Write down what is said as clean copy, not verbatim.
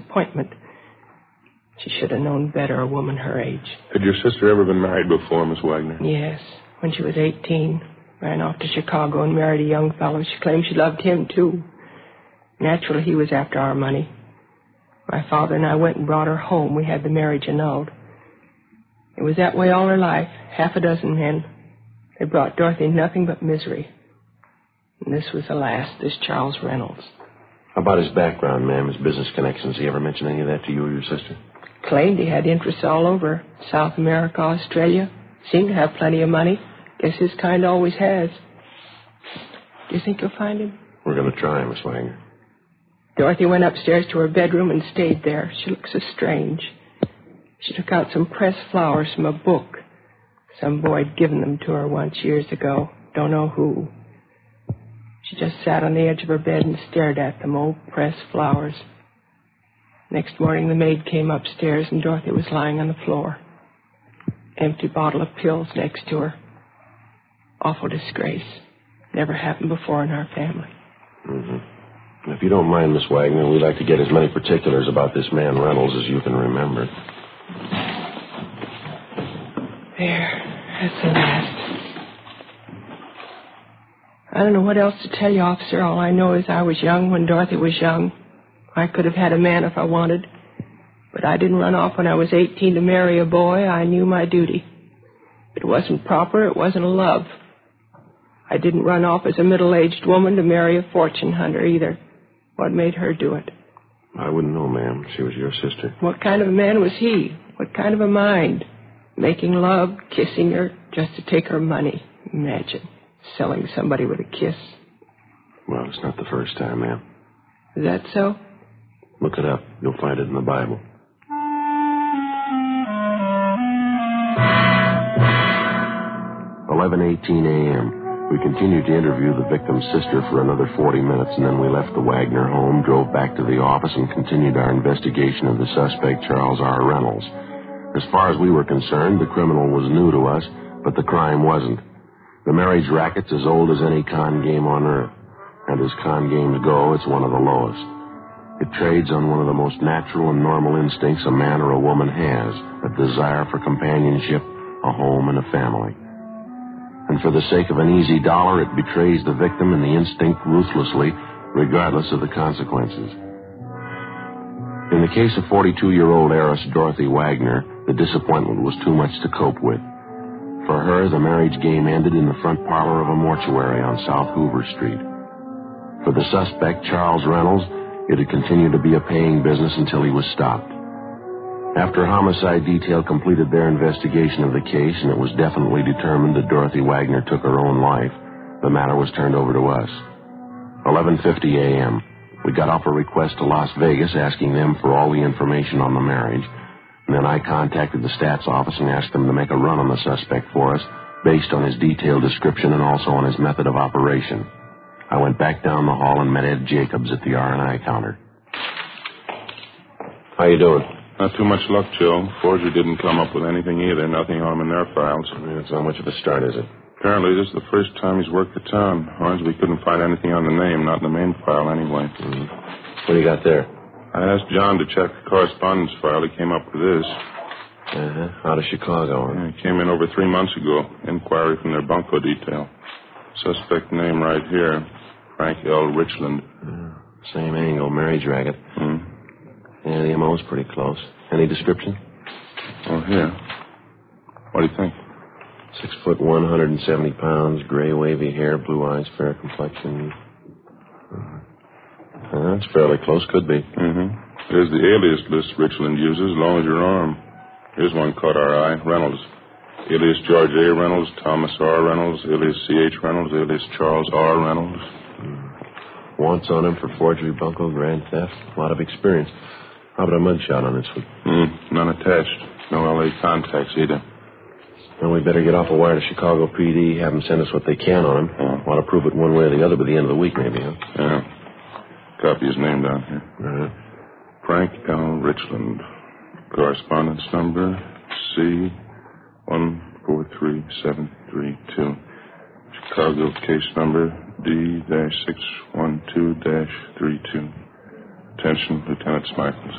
disappointment. She should have known better, a woman her age. Had your sister ever been married before, Miss Wagner? Yes, when she was 18. Ran off to Chicago and married a young fellow. She claimed she loved him, too. Naturally, he was after our money. My father and I went and brought her home. We had the marriage annulled. It was that way all her life. Half a dozen men. They brought Dorothy nothing but misery. And this was the last, this Charles Reynolds. How about his background, ma'am, his business connections? He ever mention any of that to you or your sister? Claimed he had interests all over. South America, Australia. Seemed to have plenty of money. Guess his kind always has. Do you think you'll find him? We're going to try, Miss Wagner. Dorothy went upstairs to her bedroom and stayed there. She looked so strange. She took out some pressed flowers from a book. Some boy had given them to her once years ago. Don't know who. She just sat on the edge of her bed and stared at them, old pressed flowers. Next morning, the maid came upstairs, and Dorothy was lying on the floor. Empty bottle of pills next to her. Awful disgrace. Never happened before in our family. Mm-hmm. If you don't mind, Miss Wagner, we'd like to get as many particulars about this man Reynolds as you can remember. There. That's the last. I don't know what else to tell you, officer. All I know is I was young when Dorothy was young. I could have had a man if I wanted. But I didn't run off when I was 18 to marry a boy. I knew my duty. It wasn't proper. It wasn't a love. I didn't run off as a middle-aged woman to marry a fortune hunter either. What made her do it? I wouldn't know, ma'am. She was your sister. What kind of a man was he? What kind of a mind? Making love, kissing her, just to take her money. Imagine selling somebody with a kiss. Well, it's not the first time, ma'am. Is that so? Look it up. You'll find it in the Bible. 11:18 a.m. We continued to interview the victim's sister for another 40 minutes, and then we left the Wagner home, drove back to the office, and continued our investigation of the suspect, Charles R. Reynolds. As far as we were concerned, the criminal was new to us, but the crime wasn't. The marriage racket's as old as any con game on earth, and as con games go, it's one of the lowest. It trades on one of the most natural and normal instincts a man or a woman has, a desire for companionship, a home, and a family. And for the sake of an easy dollar, it betrays the victim and the instinct ruthlessly, regardless of the consequences. In the case of 42-year-old heiress Dorothy Wagner, the disappointment was too much to cope with. For her, the marriage game ended in the front parlor of a mortuary on South Hoover Street. For the suspect, Charles Reynolds, it had continued to be a paying business until he was stopped. After homicide detail completed their investigation of the case and it was definitely determined that Dorothy Wagner took her own life, the matter was turned over to us. 11:50 a.m. We got off a request to Las Vegas asking them for all the information on the marriage, and then I contacted the stats office and asked them to make a run on the suspect for us based on his detailed description and also on his method of operation. I went back down the hall and met Ed Jacobs at the R&I counter. How you doing? Not too much luck, Joe. Forger didn't come up with anything either. Nothing on him in their files. It's not much of a start, is it? Apparently, this is the first time he's worked the town. We couldn't find anything on the name, not in the main file anyway. What do you got there? I asked John to check the correspondence file. He came up with this. Out of Chicago. Yeah, he came in over 3 months ago. Inquiry from their bunco detail. Suspect name right here. Frank L. Richland. Same angle, marriage racket. Yeah, the MO's pretty close. Any description? Oh, here. What do you think? 6'1", 170 pounds, gray wavy hair, blue eyes, fair complexion. That's fairly close, could be. Here's the alias list Richland uses, as long as your arm. Here's one caught our eye. Reynolds. Alias George A. Reynolds, Thomas R. Reynolds, alias C.H. Reynolds, alias Charles R. Reynolds. Warrants on him for forgery, bunco, grand theft. A lot of experience. How about a mugshot on this one? None attached. No L.A. contacts either. Well, we better get off a wire to Chicago PD, have them send us what they can on him. Want to prove it one way or the other by the end of the week, maybe, huh? Yeah. Copy his name down here. Frank L. Richland. Correspondence number C143732. Chicago case number D-612-32. Attention, Lieutenant Smichaels.